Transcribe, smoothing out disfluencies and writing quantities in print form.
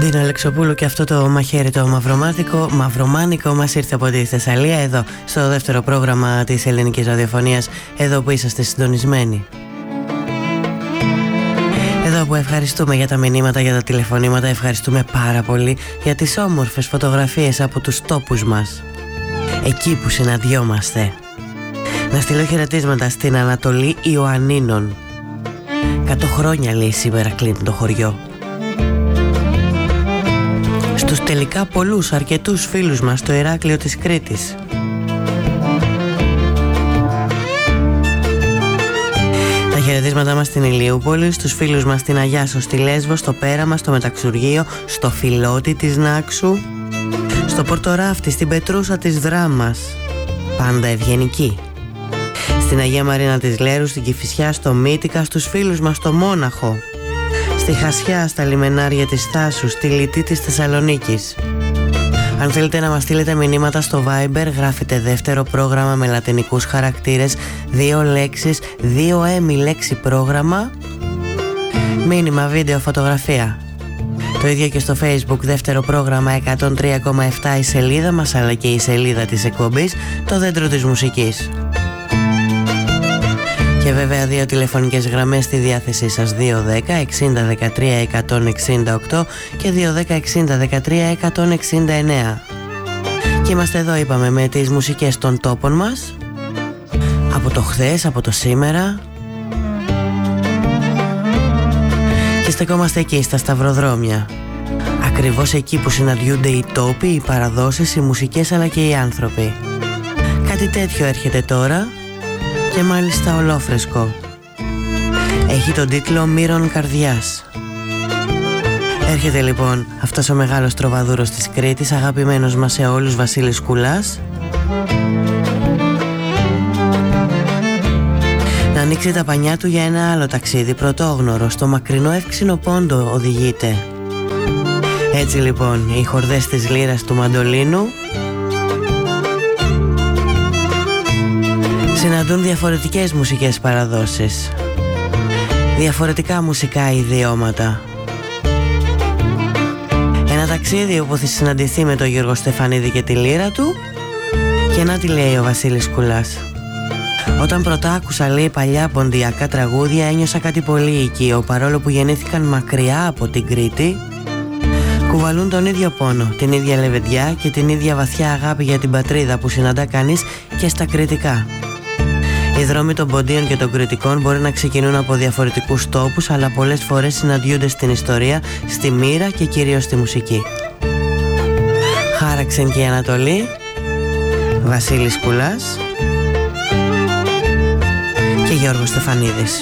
Ντίνα Αλεξοπούλου και αυτό το μαχαίρι το μαυρομάνικο μας ήρθε από τη Θεσσαλία, εδώ στο δεύτερο πρόγραμμα της ελληνικής ραδιοφωνίας, εδώ που είσαστε συντονισμένοι. Εδώ που ευχαριστούμε για τα μηνύματα, για τα τηλεφωνήματα, ευχαριστούμε πάρα πολύ για τις όμορφες φωτογραφίες από τους τόπους μας, εκεί που συναντιόμαστε. Να στείλω χαιρετίσματα στην Ανατολή Ιωαννίνων. 100 χρόνια λέει σήμερα κλείνει το χωριό. Στους τελικά πολλούς, αρκετούς φίλους μας στο Ηράκλειο της Κρήτης. Τα χαιρετίσματα μας στην Ηλιούπολη, στους φίλους μας στην Αγιάσο, στη Λέσβο, στο Πέραμα, στο Μεταξουργείο, στο Φιλότη της Νάξου, στο Πορτοράφτη, στην Πετρούσα της Δράμας, πάντα ευγενική. Στην Αγία Μαρίνα της Λέρου, στην Κηφισιά, στο Μύτικα, στους φίλους μας στο Μόναχο, στη Χασιά, στα λιμενάρια της Θάσου, στη Λιτή της Θεσσαλονίκης. Αν θέλετε να μας στείλετε μηνύματα στο Viber, γράφετε δεύτερο πρόγραμμα με λατινικούς χαρακτήρες, 2 λέξεις, 2 έμι λέξη πρόγραμμα, μήνυμα, βίντεο, φωτογραφία. Το ίδιο και στο Facebook, δεύτερο πρόγραμμα 103,7 η σελίδα μας, αλλά και η σελίδα της εκπομπής, το δέντρο της μουσικής. Και βέβαια 2 τηλεφωνικές γραμμές στη διάθεσή σας, 210 60 13 168 και 210 60 13 169. Και είμαστε εδώ, είπαμε, με τις μουσικές των τόπων μας, από το χθες, από το σήμερα, και στεκόμαστε εκεί στα σταυροδρόμια, ακριβώς εκεί που συναντιούνται οι τόποι, οι παραδόσεις, οι μουσικές αλλά και οι άνθρωποι. Κάτι τέτοιο έρχεται τώρα και μάλιστα ολόφρεσκο. Έχει τον τίτλο «Μύρων Καρδιάς». Έρχεται λοιπόν αυτός ο μεγάλος τροβαδούρος της Κρήτης, αγαπημένος μας σε όλους, Βασίλης Κουλάς, να ανοίξει τα πανιά του για ένα άλλο ταξίδι πρωτόγνωρο. Στο μακρινό Εύξηνο Πόντο οδηγείται. Έτσι λοιπόν οι χορδές της λύρας του μαντολίνου συναντούν διαφορετικές μουσικές παραδόσεις, διαφορετικά μουσικά ιδιώματα. Ένα ταξίδι όπου θα συναντηθεί με τον Γιώργο Στεφανίδη και τη λύρα του. Και να τι λέει ο Βασίλης Κουλάς: όταν πρώτα άκουσα, λέει, παλιά ποντιακά τραγούδια, ένιωσα κάτι πολύ οικείο, παρόλο που γεννήθηκαν μακριά από την Κρήτη. Κουβαλούν τον ίδιο πόνο, την ίδια λεβεντιά και την ίδια βαθιά αγάπη για την πατρίδα που συναντά κανείς και στα κρητικά. Οι δρόμοι των ποντίων και των κρητικών μπορεί να ξεκινούν από διαφορετικούς τόπους, αλλά πολλές φορές συναντιούνται στην ιστορία, στη μοίρα και κυρίως στη μουσική. Χάραξεν και η Ανατολή, Βασίλης Κουλάς και Γιώργος Στεφανίδης.